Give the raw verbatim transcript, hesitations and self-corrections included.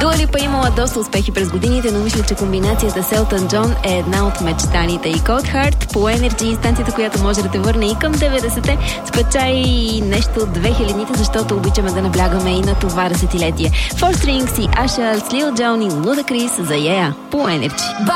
Дуа Липа имала доста успехи през годините, но мисля, че комбинацията с Елтън Джон е една от мечтаните. И Cold Heart по Energy, станцията, която може да те върне и към деветдесетте, спечай и нещо от две хилядните, защото обичаме да наблягаме и на това десетилетие. Four Strings и Asha с Lil Jon и Ludacris за Yeah по Energy.